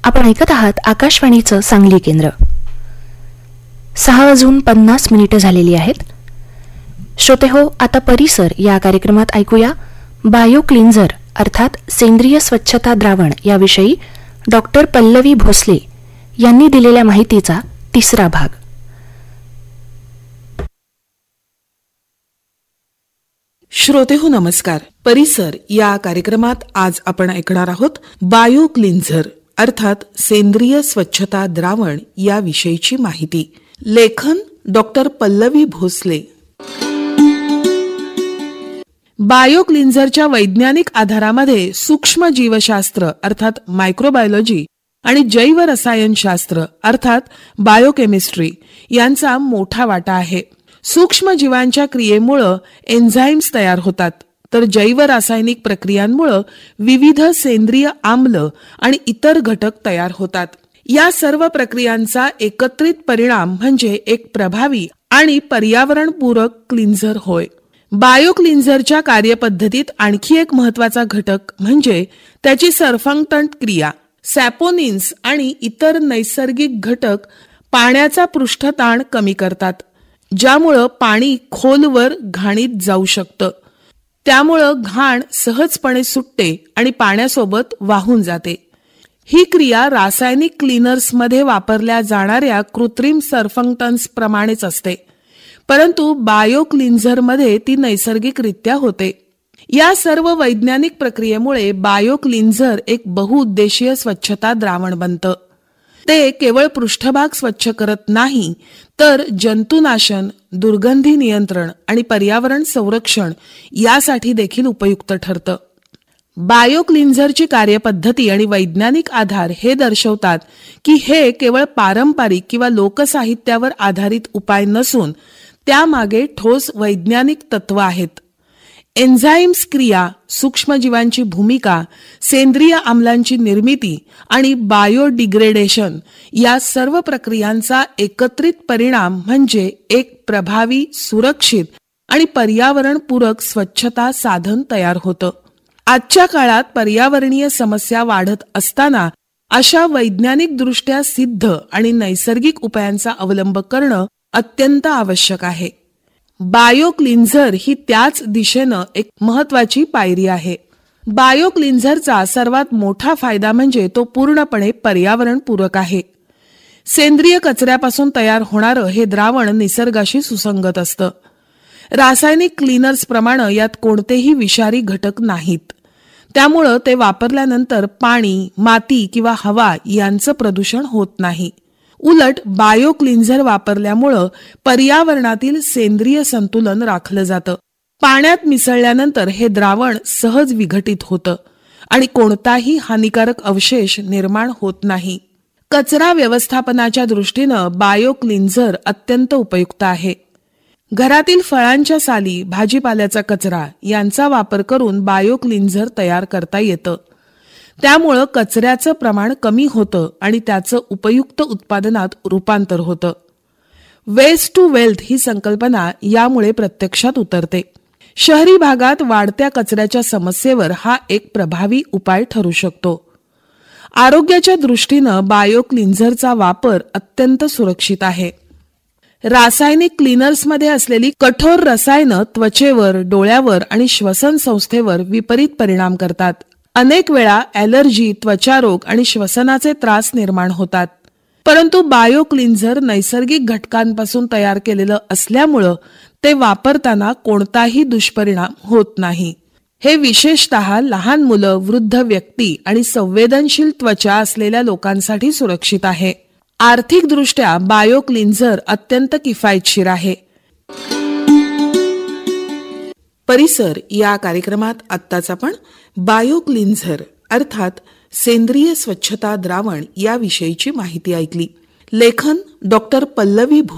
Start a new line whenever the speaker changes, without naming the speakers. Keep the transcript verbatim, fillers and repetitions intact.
आपण ऐकत आहात आकाशवाणीचं सांगली केंद्र. सहा वाजून पन्नास मिनिटं झालेली आहेत. श्रोते हो, आता परिसर या कार्यक्रमात ऐकूया बायो क्लिन्झर अर्थात सेंद्रिय स्वच्छता द्रावण याविषयी डॉक्टर पल्लवी भोसले यांनी दिलेल्या माहितीचा तिसरा भाग.
श्रोते हो, नमस्कार. परिसर या कार्यक्रमात आज आपण ऐकणार आहोत बायो क्लिन्झर अर्थात सेंद्रिय स्वच्छता द्रावण याविषयीची माहिती. लेखन डॉक्टर पल्लवी भोसले. बायो क्लिन्झरच्या वैज्ञानिक आधारामध्ये सूक्ष्म जीवशास्त्र अर्थात मायक्रोबायोलॉजी आणि जैव रसायनशास्त्र अर्थात बायोकेमिस्ट्री यांचा मोठा वाटा आहे. सूक्ष्म जीवांच्या क्रियेमुळे एन्झाईम्स तयार होतात, तर जैव रासायनिक प्रक्रियांमुळे विविध सेंद्रिय आम्ल आणि इतर घटक तयार होतात. या सर्व प्रक्रियांचा एकत्रित परिणाम म्हणजे एक प्रभावी आणि पर्यावरणपूरक क्लिन्झर होय. बायो क्लिन्झरच्या कार्यपद्धतीत आणखी एक महत्वाचा घटक म्हणजे त्याची सरफंक्टंट क्रिया. सॅपोनिन्स आणि इतर नैसर्गिक घटक पाण्याचा पृष्ठताण कमी करतात, ज्यामुळं पाणी खोलवर घाणीत जाऊ शकतं. त्यामुळं घाण सहजपणे सुटते आणि पाण्यासोबत वाहून जाते. ही क्रिया रासायनिक क्लीनर्समध्ये वापरल्या जाणाऱ्या कृत्रिम सरफंक्टन्स प्रमाणेच असते, परंतु बायो क्लिन्झरमध्ये ती नैसर्गिकरित्या होते. या सर्व वैज्ञानिक प्रक्रियेमुळे बायो क्लिन्झर एक बहुउद्देशीय स्वच्छता द्रावण बनतं. ते केवळ पृष्ठभाग स्वच्छ करत नाही, तर जंतुनाशन, दुर्गंधी नियंत्रण आणि पर्यावरण संरक्षण यासाठी देखील उपयुक्त ठरतं. बायो क्लिन्झरची कार्यपद्धती आणि वैज्ञानिक आधार हे दर्शवतात की हे केवळ पारंपरिक किंवा लोकसाहित्यावर आधारित उपाय नसून त्यामागे ठोस वैज्ञानिक तत्व आहेत. एन्झाईम्स क्रिया, सूक्ष्मजीवांची भूमिका, सेंद्रिय आम्लांची निर्मिती आणि बायोडिग्रेडेशन या सर्व प्रक्रियांचा एकत्रित परिणाम म्हणजे एक प्रभावी, सुरक्षित आणि पर्यावरणपूरक स्वच्छता साधन तयार होतं. आजच्या काळात पर्यावरणीय समस्या वाढत असताना अशा वैज्ञानिकदृष्ट्या सिद्ध आणि नैसर्गिक उपायांचा अवलंब करणं अत्यंत आवश्यक आहे. बायो क्लिन्झर ही त्याच दिशेनं एक महत्वाची पायरी आहे. बायो क्लिन्झरचा सर्वात मोठा फायदा म्हणजे तो पूर्णपणे पर्यावरणपूरक आहे. सेंद्रिय कचऱ्यापासून तयार होणारं हे द्रावण निसर्गाशी सुसंगत असतं. रासायनिक क्लीनर्स प्रमाणे यात कोणतेही विषारी घटक नाहीत. त्यामुळं ते वापरल्यानंतर पाणी, माती किंवा हवा यांचं प्रदूषण होत नाही. उलट बायो क्लिन्झर वापरल्यामुळं पर्यावरणातील सेंद्रिय संतुलन राखलं जातं. पाण्यात मिसळल्यानंतर हे द्रावण सहज विघटित होतं आणि कोणताही हानिकारक अवशेष निर्माण होत नाही. कचरा व्यवस्थापनाच्या दृष्टीनं बायो क्लिन्झर अत्यंत उपयुक्त आहे. घरातील फळांच्या साली, भाजीपाल्याचा कचरा यांचा वापर करून बायो क्लिन्झर तयार करता येतं. त्यामुळं कचऱ्याचं प्रमाण कमी होतं आणि त्याचं उपयुक्त उत्पादनात रूपांतर होतं. वेस्ट टू वेल्थ ही संकल्पना यामुळे प्रत्यक्षात उतरते. शहरी भागात वाढत्या कचऱ्याच्या समस्येवर हा एक प्रभावी उपाय ठरू शकतो. आरोग्याच्या दृष्टीनं बायो क्लिन्झरचा वापर अत्यंत सुरक्षित आहे. रासायनिक क्लीनर्समध्ये असलेली कठोर रसायनं त्वचेवर, डोळ्यावर आणि श्वसन संस्थेवर विपरीत परिणाम करतात. अनेक वेळा ॲलर्जी, त्वचारोग आणि श्वसनाचे त्रास निर्माण होतात. परंतु बायो क्लिन्झर नैसर्गिक घटकांपासून तयार केलेलं असल्यामुळं ते वापरताना कोणताही दुष्परिणाम होत नाही. हे विशेषतः लहान मुलं, वृद्ध व्यक्ती आणि संवेदनशील त्वचा असलेल्या लोकांसाठी सुरक्षित आहे. आर्थिकदृष्ट्या बायो क्लिन्झर अत्यंत किफायतशीर आहे. परिसर या कार्यक्रमात आत्ताच आपण बायो क्लिन्झर अर्थात सेंद्रिय स्वच्छता द्रावण याविषयीची माहिती ऐकली. लेखन डॉक्टर पल्लवी